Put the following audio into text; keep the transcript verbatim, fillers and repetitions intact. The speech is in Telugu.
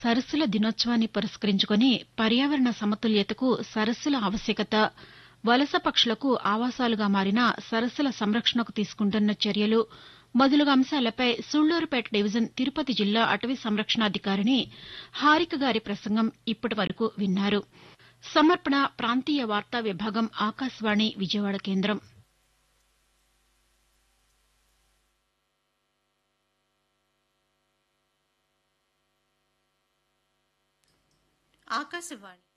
సరస్సుల దినోత్సవాన్ని పురస్కరించుకుని పర్యావరణ సమతుల్యతకు సరస్సుల ఆవశ్యకత, వలస పక్షులకు ఆవాసాలుగా మారిన సరస్సుల సంరక్షణకు తీసుకుంటున్న చర్యలు మొదలగు అంశాలపై సూళ్లూరుపేట డివిజన్ తిరుపతి జిల్లా అటవీ సంరక్షణాధికారిణి హారిక గారి ప్రసంగం ఇప్పటి వరకు విన్నారు. సమర్పణ ప్రాంతీయ వార్తా విభాగం ఆకాశవాణి విజయవాడ కేంద్రం. ఆకాశవాణి